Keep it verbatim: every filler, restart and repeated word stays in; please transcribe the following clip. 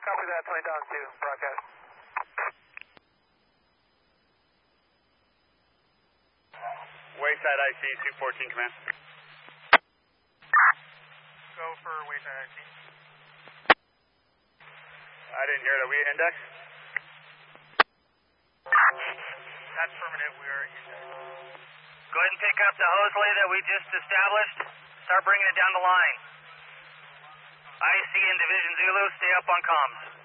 Copy that, twenty thousand two, broadcast. Wayside I C, two fourteen, command. Go for Wayside I C. I didn't hear that. We index? That's affirmative, we are index. Go ahead and pick up the hose lay that we just established. Start bringing it down the line. I C in Division Zulu, stay up on comms.